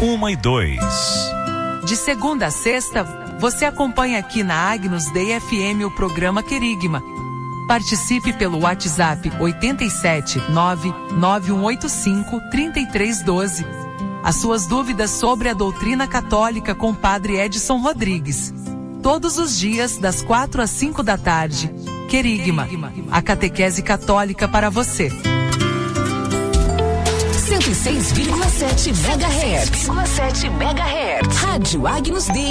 1 e 2. De segunda a sexta, você acompanha aqui na Agnus Dei FM o programa Querigma. Participe pelo WhatsApp 879-9185-3312. As suas dúvidas sobre a doutrina católica com Padre Edson Rodrigues. Todos os dias, das 4 às 5 da tarde. Querigma, a catequese católica para você. 106,7 MHz. Rádio Agnus Dei